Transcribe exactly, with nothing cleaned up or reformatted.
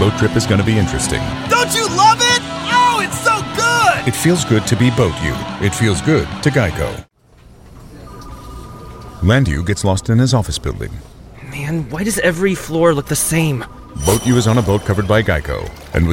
boat trip is going to be interesting. Don't you love it? Oh, it's so good! It feels good to be Boat U. It feels good to Geico. Landu gets lost in his office building. Man, why does every floor look the same? Boat U is on a boat covered by Geico and was